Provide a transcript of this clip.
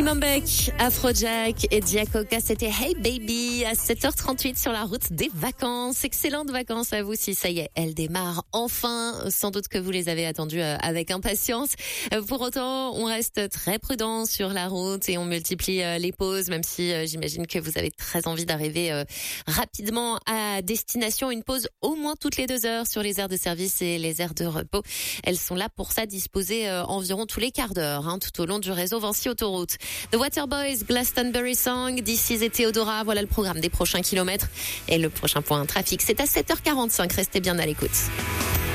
Mambek, Afrojack et Diakoka, c'était Hey Baby à 7h38 sur la route des vacances. Excellentes vacances à vous si ça y est, elles démarrent enfin. Sans doute que vous les avez attendues avec impatience. Pour autant, on reste très prudent sur la route et on multiplie les pauses, même si j'imagine que vous avez très envie d'arriver rapidement à destination. Une pause au moins toutes les 2 heures sur les aires de service et les aires de repos. Elles sont là pour ça, disposées environ tous les quarts d'heure, tout au long du réseau Vinci Autoroute. The Waterboys, Glastonbury Song, This Is et Théodora, voilà le programme des prochains kilomètres. Et le prochain point trafic, c'est à 7h45, restez bien à l'écoute.